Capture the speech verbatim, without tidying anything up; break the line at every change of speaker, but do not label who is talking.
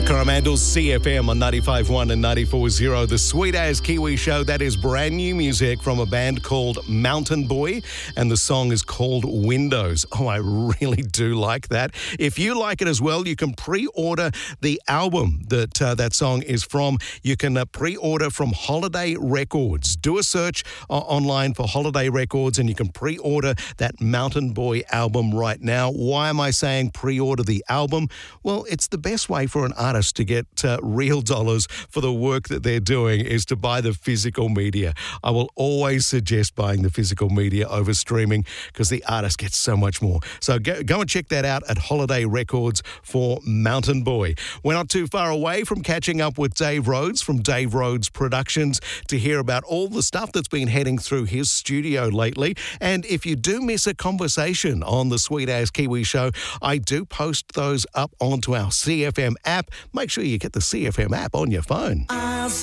Coromandel C F M on ninety-five point one and ninety-four point zero. The Sweet As Kiwi Show. That is brand new music from a band called Mountain Boy, and the song is called Windows. Oh, I really do like that. If you like it as well, you can pre-order the album that uh, that song is from. You can uh, pre-order from Holiday Records. Do a search uh, online for Holiday Records, and you can pre-order that Mountain Boy album right now. Why am I saying pre-order the album? Well, it's the best way for an artist to get uh, real dollars for the work that they're doing is to buy the physical media. I will always suggest buying the physical media over streaming because the artist gets so much more. So go, go and check that out at Holiday Records for Mountain Boy. We're not too far away from catching up with Dave Rhodes from Dave Rhodes Productions to hear about all the stuff that's been heading through his studio lately. And if you do miss a conversation on the Sweet As Kiwi Show, I do post those up onto our C F M app. Make sure you get the C F M app on your phone.
I'll